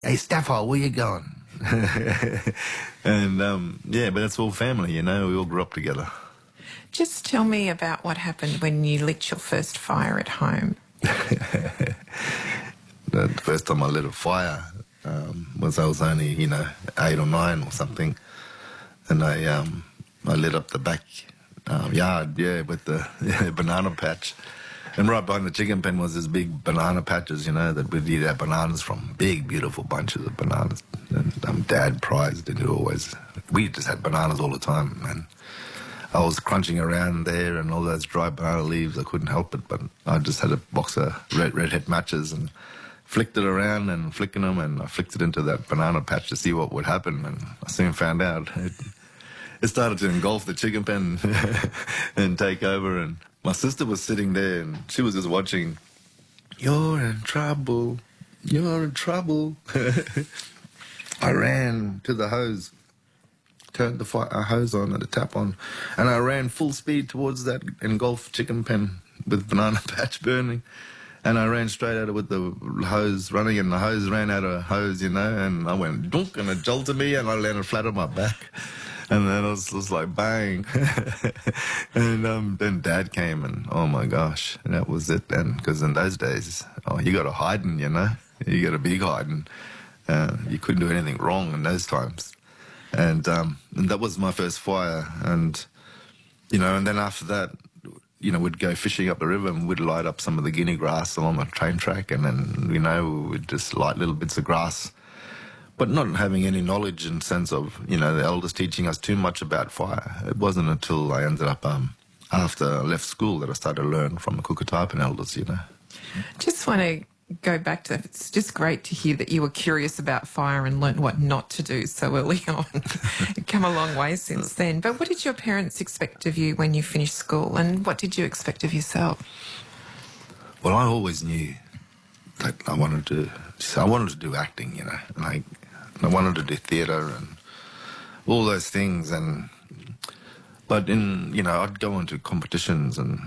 Hey, Stafford, where you going? And, yeah, but that's all family, you know, we all grew up together. Just tell me about what happened when you lit your first fire at home. The first time I lit a fire was I was only, 8 or 9 or something. And I lit up the back yard, with the banana patch. And right behind the chicken pen was this big banana patches, that we'd eat our bananas from. Big, beautiful bunches of bananas. And Dad prized it always. We just had bananas all the time. And I was crunching around there and all those dry banana leaves. I couldn't help it, but I just had a box of redhead matches and flicked it around and flicking them, and I flicked it into that banana patch to see what would happen. And I soon found out it started to engulf the chicken pen and take over. And my sister was sitting there and she was just watching. You're in trouble. You're in trouble. I ran to the hose, turned the hose on and the tap on, and I ran full speed towards that engulfed chicken pen with banana patch burning. And I ran straight at it with the hose running, and the hose ran out of hose, and I went dunk, and it jolted me, and I landed flat on my back. And then it was like bang. And then Dad came, and oh my gosh, that was it then. Because in those days, you got a hiding, you got a big hiding. You couldn't do anything wrong in those times. And that was my first fire. And, and then after that, we'd go fishing up the river and we'd light up some of the guinea grass along the train track, and then, we'd just light little bits of grass, but not having any knowledge and sense of, the elders teaching us too much about fire. It wasn't until I ended up, after I left school, that I started to learn from the Kukataipan elders, Just want to go back to, it's just great to hear that you were curious about fire and learnt what not to do so early on. You've come a long way since then. But what did your parents expect of you when you finished school, and what did you expect of yourself? Well, I always knew that I wanted to do acting, and I wanted to do theatre and all those things. But I'd go into competitions and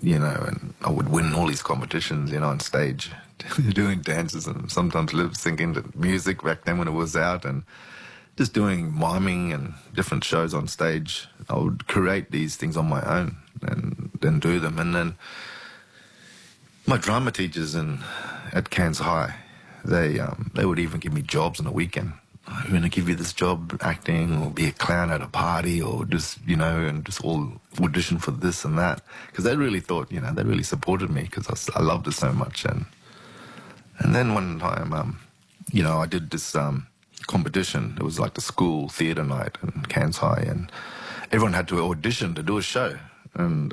I would win all these competitions, on stage, doing dances and sometimes lip syncing to music back then when it was out, and just doing miming and different shows on stage. I would create these things on my own and then do them. And then my drama teachers at Cairns High, they would even give me jobs on the weekend. I'm going to give you this job acting, or be a clown at a party, or just, and just all audition for this and that. Because they really thought, they really supported me because I loved it so much. And then one time, I did this competition. It was like the school theatre night in Cairns High, and everyone had to audition to do a show. And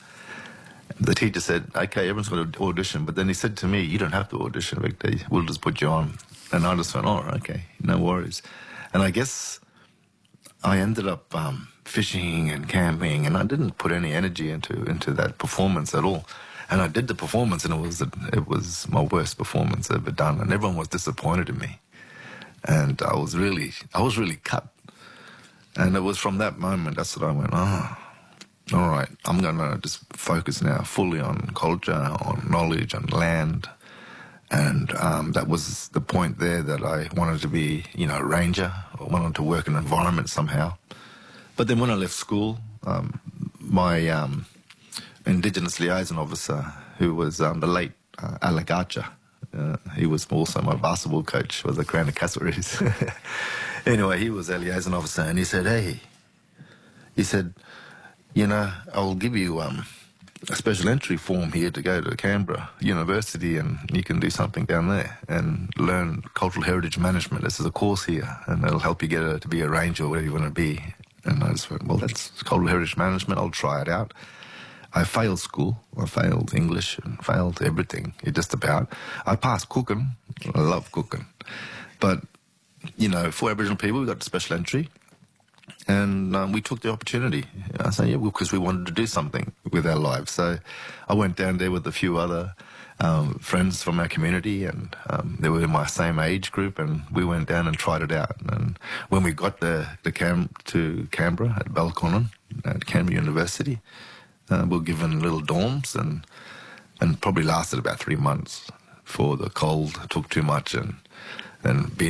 the teacher said, okay, everyone's got to audition. But then he said to me, you don't have to audition, Victor. We'll just put you on. And I just went, oh, okay, no worries. And I guess I ended up fishing and camping, and I didn't put any energy into that performance at all. And I did the performance, and it was my worst performance ever done. And everyone was disappointed in me. And I was really cut. And it was from that moment, that's when I went, all right, I'm going to just focus now fully on culture, on knowledge, on land. And that was the point there that I wanted to be, a ranger. I wanted to work in an environment somehow. But then when I left school, my Indigenous liaison officer, who was the late Alec Archer, he was also my basketball coach for the Crown of Castlereaghs. Anyway, he was a liaison officer, and he said, I'll give you a special entry form here to go to Canberra University, and you can do something down there and learn cultural heritage management. This is a course here, and it'll help you get to be a ranger or whatever you want to be. And I just went, well, that's cultural heritage management. I'll try it out. I failed school. I failed English and failed everything, just about. I passed cooking. I love cooking. But, for Aboriginal people, we got special entry. And we took the opportunity. I say, because we wanted to do something with our lives. So I went down there with a few other friends from our community, and they were in my same age group, and we went down and tried it out. And when we got to Canberra at Belconnen, at Canberra University, we were given little dorms, and probably lasted about 3 months before the cold took too much, and than being